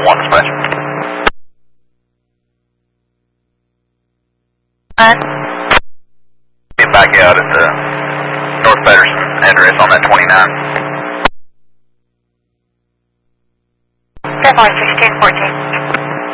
1 dispatch. Get back out at the North Patterson address on that 29. 1614.